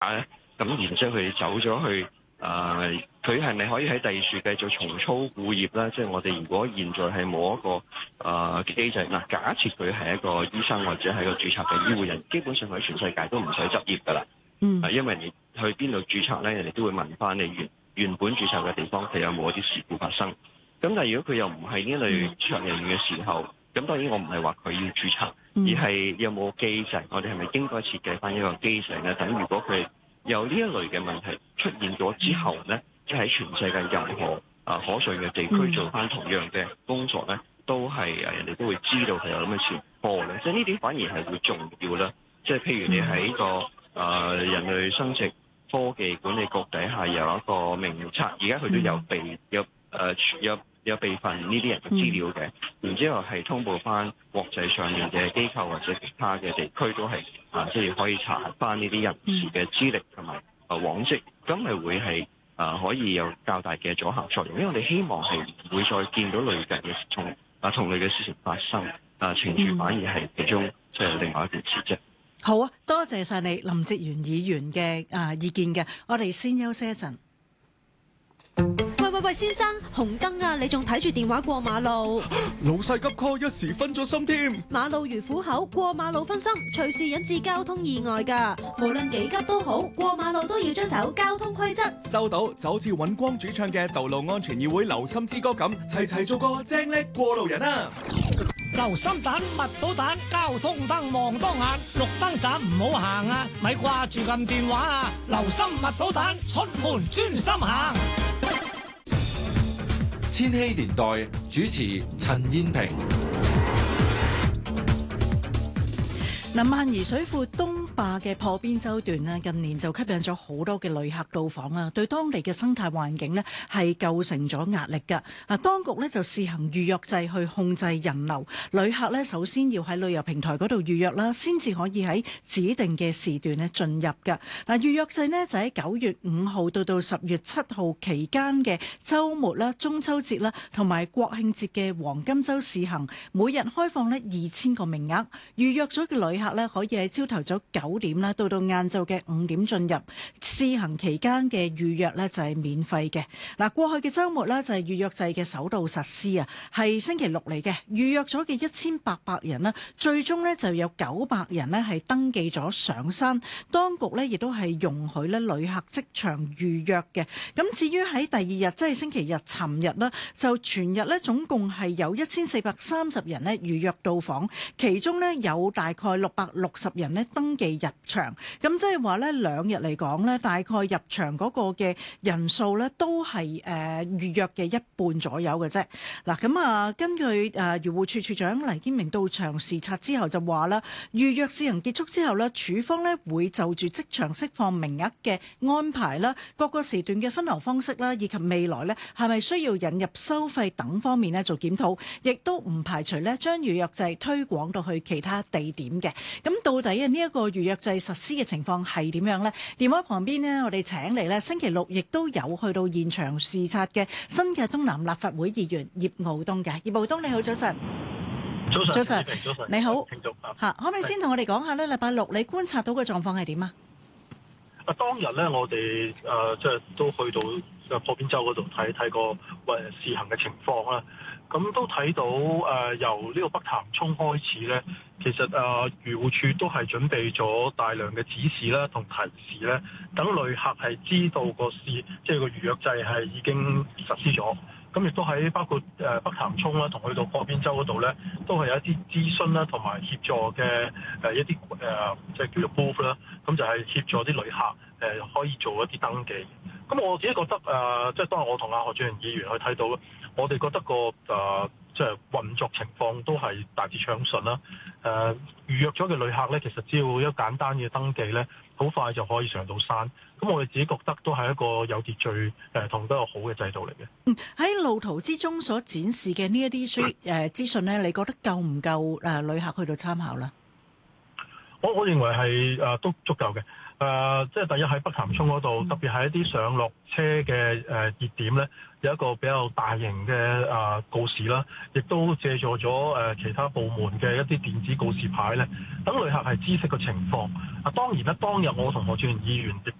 咧，咁然之後佢哋走咗去佢係咪可以喺第二處繼續重操故業咧？即係我哋如果現在係冇一個機制，假設佢係一個醫生或者係一個註冊嘅醫護人，基本上喺全世界都唔使執業噶啦。因為你去邊度註冊咧，人哋都會問翻你原本註冊嘅地方，佢有冇一啲事故發生。咁但係如果佢又唔係呢類註冊人員嘅時候，咁當然我唔係話佢要註冊，而係有冇機制，我哋係咪應該設計翻一個機制咧？等如果佢有呢一類嘅問題出現咗之後咧，即係喺全世界任何可信嘅地區做翻同樣嘅工作咧，都係人哋都會知道佢有咁嘅傳播咧。即係呢啲反而係會重要啦。即係譬如你喺個人類生殖科技管理局底下有一個名冊，而家佢都有備份呢啲人嘅資料嘅，然之後係通報翻國際上面嘅機構或者其他嘅地區都係即係可以查核翻呢啲人士嘅資歷同埋往績，咁咪會係可以有較大嘅阻嚇作用，因為我哋希望係唔會再見到類近嘅同類嘅事情發生，懲處反而係其中即係另外一件事啫。 好啊，多謝晒你林哲玄議員嘅意見嘅，我哋先休息一陣。 喂，先生，紅燈啊！你仲睇住電話過馬路？ 老細急 call，一時分咗心添。 馬路如虎口，過馬路分心，隨時引致交通意外㗎。無論幾急都好，過馬路都要遵守交通規則。 收到，就好似尹光主唱嘅《道路安全議會留心之歌》咁，齊齊做個精叻過路人啊！ 留心蛋，密到蛋，交通燈望多眼，綠燈站唔好行啊！咪掛住撳電話啊！留心密到蛋，出門專心行。 千禧年代主持陳燕萍。 萬宜水庫東壩嘅破邊洲段呢，近年就吸引咗好多嘅旅客到訪啊，對當地嘅生態環境呢係構成咗壓力㗎。當局呢就試行預約制去控制人流，旅客呢首先要喺旅遊平台嗰度預約啦，先至可以喺指定嘅時段呢進入㗎。預約制呢就喺9月5號到10月7號期間嘅週末啦、中秋節啦同埋國慶節嘅黃金週試行，每日開放呢2000個名額，預約咗嘅旅客呢可以喺朝頭早9點啦，到晏晝嘅5點進入。試行期間嘅預約呢就係免費嘅。過去嘅週末呢就係預約制嘅首度實施啊，係星期六嚟嘅。預約咗嘅1800人呢，最終呢就有900人呢係登記咗上山。當局呢亦都係容許呢旅客即場預約嘅。咁至於喺第二日，即係星期日尋日呢，就全日呢總共係有1430人呢預約到訪，其中呢有大概660人呢登記入場。咁即係話呢2日嚟講呢，大概入場嗰個嘅人數呢都係預約嘅一半左右嘅啫。咁根據漁護署署長黎堅明到場視察之後就話啦，預約試行結束之後呢，署方呢會就住即場釋放名額嘅安排啦、各個時段嘅分流方式啦，以及未來呢係咪需要引入收費等方面呢做檢討，亦都唔排除呢將預約制推廣到去其他地點嘅。咁到底呢一個預約制實施嘅情況係點樣呢？電話旁邊呢，我哋請嚟呢星期六亦都有去到現場視察嘅新界東南立法會議員葉傲冬嘅。葉傲冬你好，早晨。早晨，你好。可唔可以先同我哋講下呢？禮拜六你觀察到嘅狀況係點啊？ 當日咧，我哋即係都去到破邊洲嗰度睇個試行嘅情況啦。咁都睇到由呢個北潭涌開始咧，其實漁護署都係準備咗大量嘅指示啦同提示咧，等旅客係知道即係個預約制係已經實施咗。咁亦都喺包括北潭涌啦，同去到破邊洲嗰度咧，都係有一啲諮詢啦，同埋協助嘅一啲即係叫做 booth 啦。咁就係協助啲旅客可以做一啲登記。咁我自己覺得即係當我同何俊賢議員去睇到，我哋覺得即係運作情況都係大致暢順啦。預約咗嘅旅客咧，其實只要一簡單嘅登記咧，好快就可以上到山。咁我哋自己覺得都係一個有秩序同都有好嘅制度嚟嘅。 喺路途之中所展示嘅呢一啲資訊咧，你覺得夠唔夠旅客去到參考啦？ 我認為係都足夠嘅。 即係第一喺北潭涌嗰度，特別係一啲上落車嘅熱點咧，有一個比較大型嘅告示啦，亦都借助咗其他部門嘅一啲電子告示牌咧，等旅客係知悉個情況。當然啦，當日我同何俊賢議員亦